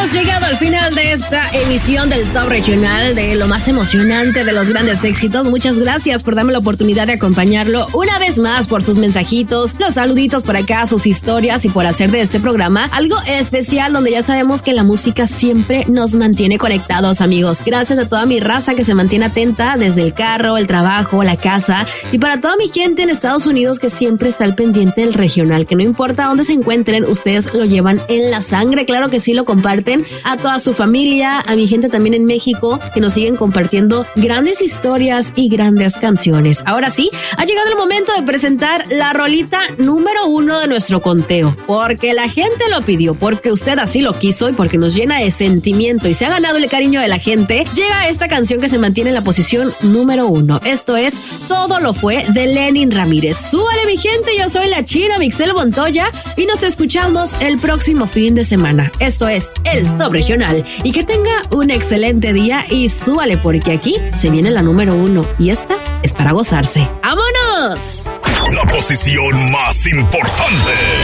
Hemos llegado al final de esta emisión del Top Regional, de lo más emocionante de los grandes éxitos. Muchas gracias por darme la oportunidad de acompañarlo una vez más, por sus mensajitos, los saluditos por acá, sus historias, y por hacer de este programa algo especial, donde ya sabemos que la música siempre nos mantiene conectados, amigos. Gracias a toda mi raza que se mantiene atenta desde el carro, el trabajo, la casa, y para toda mi gente en Estados Unidos que siempre está al pendiente del regional, que no importa dónde se encuentren, ustedes lo llevan en la sangre. Claro que sí, lo comparten a toda su familia, a mi gente también en México, que nos siguen compartiendo grandes historias y grandes canciones. Ahora sí, ha llegado el momento de presentar la rolita número 1 de nuestro conteo, porque la gente lo pidió, porque usted así lo quiso y porque nos llena de sentimiento y se ha ganado el cariño de la gente. Llega esta canción que se mantiene en la posición número 1. Esto es Todo lo fue, de Lenin Ramírez. Súbale, mi gente, yo soy la China Mixel Montoya y nos escuchamos el próximo fin de semana. Esto es el Top Regional, y que tenga un excelente día y súbale, porque aquí se viene la número 1 y esta es para gozarse. ¡Vámonos! La posición más importante.